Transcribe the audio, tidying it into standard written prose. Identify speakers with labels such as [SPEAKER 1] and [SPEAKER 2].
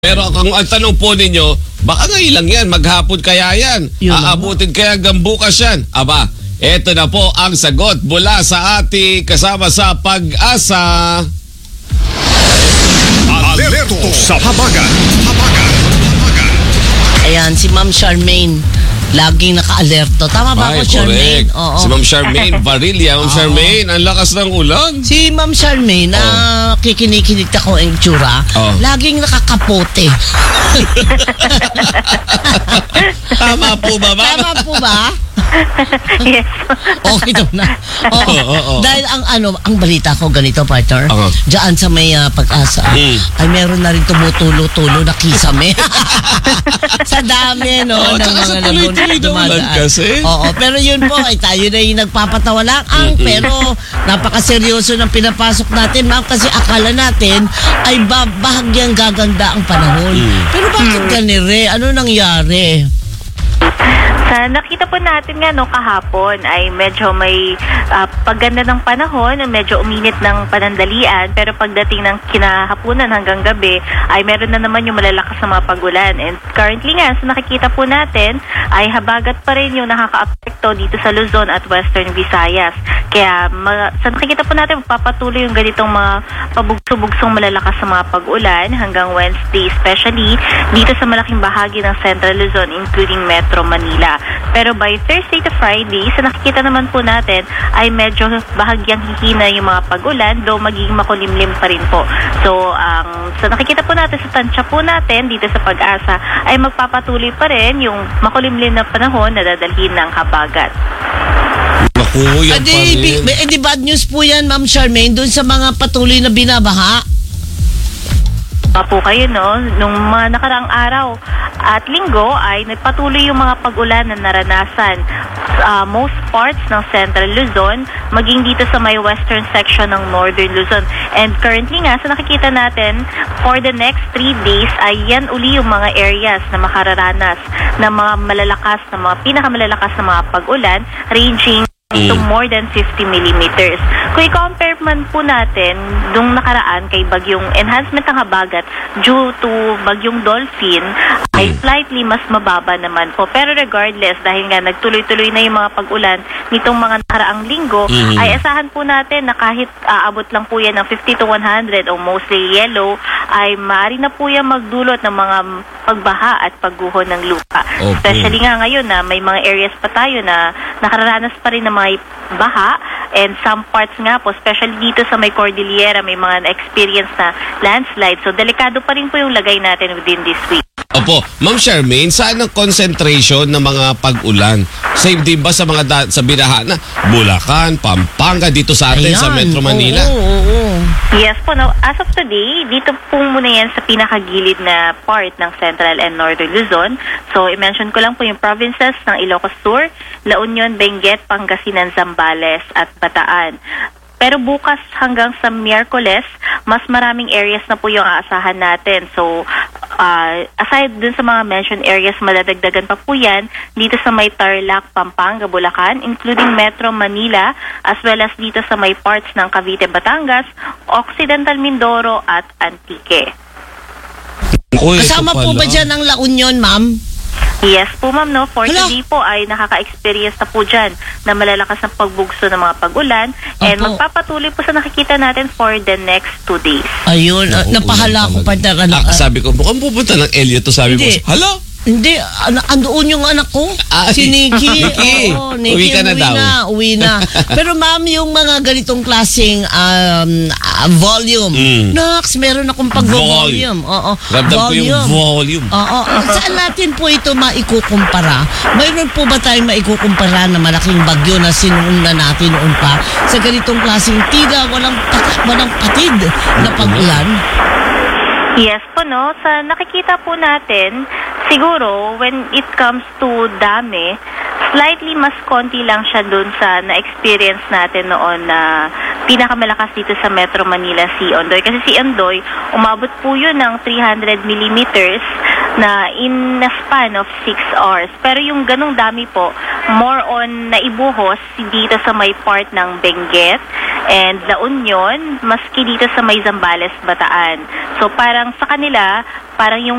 [SPEAKER 1] Pero kung ang tanong po ninyo, baka ngayon lang yan, maghapon kaya yan. Aabutin kaya hanggang bukas yan. Aba, eto na po ang sagot mula sa ating kasama sa Pag-asa.
[SPEAKER 2] Alerto sa habagat.
[SPEAKER 3] Ayan, si Ma'am Charmaine. Laging naka-alerto. Tama ba ako, Charmaine?
[SPEAKER 1] Oo. Si Ma'am Charmaine Varilla. Ma'am Charmaine, ang lakas ng ulan.
[SPEAKER 3] Si Ma'am Charmaine, kikinikinig ako ang itsura, laging nakakapote.
[SPEAKER 1] Tama po ba, Ma'am?
[SPEAKER 3] Tama po ba?
[SPEAKER 4] Yes.
[SPEAKER 3] Okay daw na. Oo. Dahil ang balita ko ganito, partner. Diyan sa may Pag-asa, ay meron na rin tumutulo-tulo na kisame. Sa dami, no? ng mga
[SPEAKER 1] tuloy-tuloy na ulan kasi.
[SPEAKER 3] Oo, pero yun po, ay tayo na yung nagpapatawa lang. Pero napakaseryoso ng pinapasok natin, ma'am, kasi akala natin ay bahagyang gaganda ang panahon. Pero bakit ganire? Ano nangyari?
[SPEAKER 4] Sa nakita po natin nga kahapon ay medyo may pagganda ng panahon, medyo uminit ng panandalian, pero pagdating ng kinahapunan hanggang gabi ay meron na naman yung malalakas na mga pagulan. And currently nga, sa nakikita po natin ay habagat pa rin yung nakaka-apekto dito sa Luzon at Western Visayas. Kaya sa nakikita po natin, magpapatuloy yung ganitong mga pabugso-bugsong malalakas sa mga pag-ulan hanggang Wednesday, especially dito sa malaking bahagi ng Central Luzon, including Metro Manila. Pero by Thursday to Friday, sa nakikita naman po natin ay medyo bahagyang hihina yung mga pag-ulan, though magiging makulimlim pa rin po. So, sa nakikita po natin sa tansya po natin dito sa Pag-asa ay magpapatuloy pa rin yung makulimlim na panahon na dadalhin ng habagat.
[SPEAKER 1] Naku, yan pa rin.
[SPEAKER 3] Di bad news po yan, Ma'am Charmaine, dun sa mga patuloy na binabaha.
[SPEAKER 4] Po kayo, no? Nung mga nakaraang araw at linggo ay nagpatuloy yung mga pag-ulan na naranasan most parts ng Central Luzon, maging dito sa may western section ng Northern Luzon. And currently nga, sa nakikita natin, for the next 3 days ay yan uli yung mga areas na makararanas ng mga malalakas, na mga pinakamalalakas na mga pag-ulan, ranging to more than 50 millimeters. Kung i-compare man po natin nung nakaraan kay bagyong enhancement ng habagat due to bagyong Dolphin, ay slightly mas mababa naman po. Pero regardless, dahil nga nagtuloy-tuloy na yung mga pag-ulan nitong mga nakaraang linggo, ay asahan po natin na kahit aabot lang po yan ng 50 to 100 o mostly yellow, ay maaari na po yan magdulot ng mga pagbaha at pagguho ng lupa. Especially nga ngayon na may mga areas pa tayo na nakararanas pa rin ng mga baha, and some parts nga po, especially dito sa may Cordillera, may mga experience na landslide. So, delikado pa rin po yung lagay natin within this week.
[SPEAKER 1] Opo. Ma'am Charmaine, saan ang concentration ng mga pag-ulan? Same din ba sa mga sa binaha na Bulacan, Pampanga, dito sa atin, sa Metro Manila?
[SPEAKER 4] Yes po, no. As of today, dito po muna yan sa pinakagilid na part ng Central and Northern Luzon. So, i-mention ko lang po yung provinces ng Ilocos Sur, La Union, Benguet, Pangasinan, Zambales, at Bataan. Pero bukas hanggang sa Miyerkules, mas maraming areas na po yung aasahan natin. So, aside dun sa mga mentioned areas, madadagdagan pa po yan dito sa may Tarlac, Pampanga, Bulacan, including Metro Manila, as well as dito sa may parts ng Cavite, Batangas, Occidental Mindoro, at Antique.
[SPEAKER 3] Kasama po ba dyan ang La Union, ma'am?
[SPEAKER 4] Yes po, ma'am, no? For today po ay nakaka-experience na po dyan na malalakas na pagbugso ng mga pag-ulan, and magpapatuloy po sa nakikita natin for the next 2 days.
[SPEAKER 3] Ayun, napahala ko pa na.
[SPEAKER 1] Sabi ko, mukhang pupunta ng Elliot to, sabi mo. Hala?
[SPEAKER 3] Hindi, andoon yung anak ko. Si Nikki. Oo, Nikki,
[SPEAKER 1] uwi ka na daw.
[SPEAKER 3] Uwi na. Pero ma'am, yung mga ganitong klaseng volume. Nax, meron akong pag-volume. Oo.
[SPEAKER 1] Ramdam ko yung volume.
[SPEAKER 3] Oo. Saan natin po ito maikukumpara? Mayroon po ba tayong maikukumpara na malaking bagyo na sinuundan natin noon pa sa ganitong klaseng tila walang patid na pag-ulan?
[SPEAKER 4] Yes po, no? Sa nakikita po natin, siguro, when it comes to dami, slightly mas konti lang siya dun sa na-experience natin noon na pinakamalakas dito sa Metro Manila, si Ondoy. Kasi si Ondoy, umabot po yun ng 300 millimeters na in a span of 6 hours. Pero yung ganong dami po, more on naibuhos dito sa may part ng Benguet and La Union, maski dito sa may Zambales, Bataan. So parang sa kanila, parang yung